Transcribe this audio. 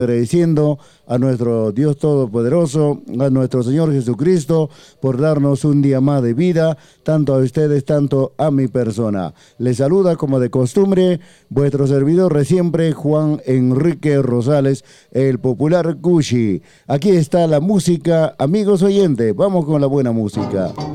agradeciendo a nuestro Dios Todopoderoso, a nuestro Señor Jesucristo, por darnos un día más de vida, tanto a ustedes, tanto a mi persona. Les saluda, como de costumbre, vuestro servidor de siempre, Juan Enrique Rosales, el popular Cushi. Aquí está la música, amigos oyentes, vamos con la buena música.